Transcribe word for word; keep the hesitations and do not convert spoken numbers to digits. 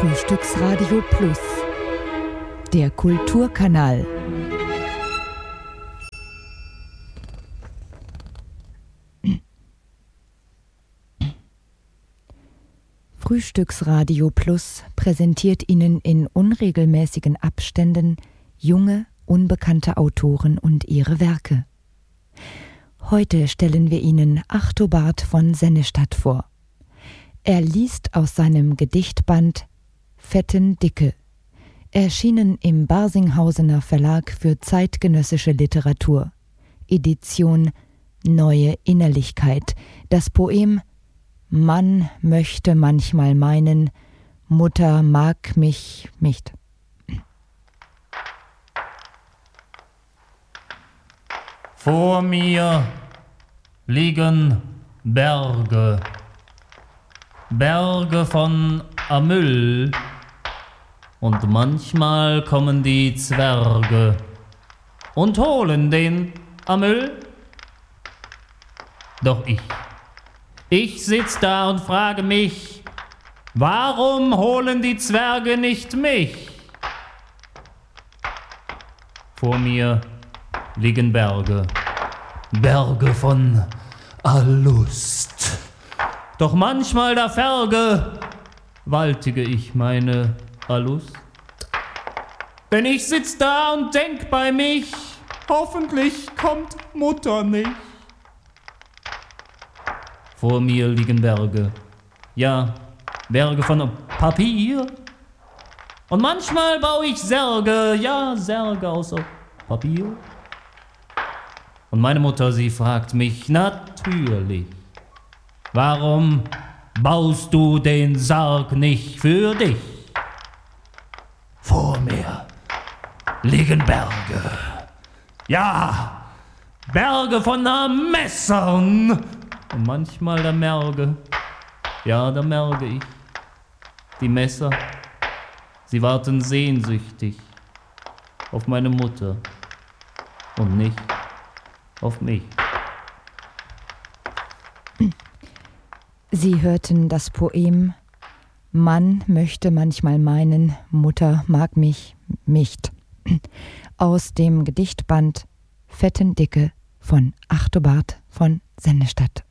Frühstücksradio Plus, der Kulturkanal. Frühstücksradio Plus präsentiert Ihnen in unregelmäßigen Abständen junge, unbekannte Autoren und ihre Werke. Heute stellen wir Ihnen Achtobart von Sennestadt vor. Er liest aus seinem Gedichtband Fetten Dicke, erschienen im Barsinghausener Verlag für zeitgenössische Literatur, Edition Neue Innerlichkeit, das Poem Mann möchte manchmal meinen, Mutter mag mich nicht. Vor mir liegen Berge, Berge von Amyl, und manchmal kommen die Zwerge und holen den Amyl. Doch ich, ich sitz da und frage mich, warum holen die Zwerge nicht mich? Vor mir liegen Berge, Berge von Allust. Doch manchmal da vergewaltige ich meine Allust. Denn ich sitz da und denk bei mich, hoffentlich kommt Mutter nicht. Vor mir liegen Berge, ja, Berge von Papier. Und manchmal baue ich Särge, ja, Särge aus Papier. Und meine Mutter, sie fragt mich natürlich, warum baust du den Sarg nicht für dich? Vor mir liegen Berge, ja, Berge von Messern. Und manchmal da merke, ja, da merke ich, die Messer, sie warten sehnsüchtig auf meine Mutter und nicht auf mich. Sie hörten das Poem Mann möchte manchmal meinen, Mutter mag mich nicht aus dem Gedichtband Fetten Dicke von Achtobart von Sennestadt.